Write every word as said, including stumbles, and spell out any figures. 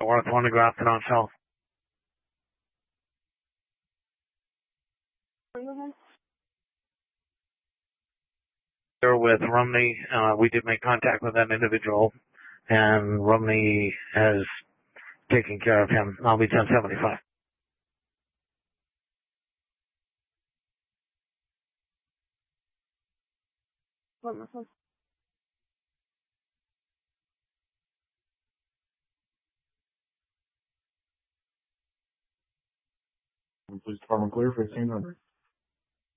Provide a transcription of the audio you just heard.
Worth one to go out to on south. They're with Rumney. Uh, we did make contact with that individual, and Rumney has taken care of him. I'll be ten seventy-five. Police Department clear, fifteen hundred.